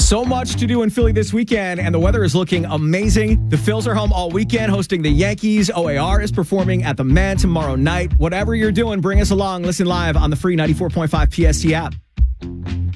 So much to do in Philly this weekend, and the weather is looking amazing. The Phils are home all weekend hosting the Yankees. OAR is performing at the Man tomorrow night. Whatever you're doing, bring us along. Listen live on the free 94.5 PST app.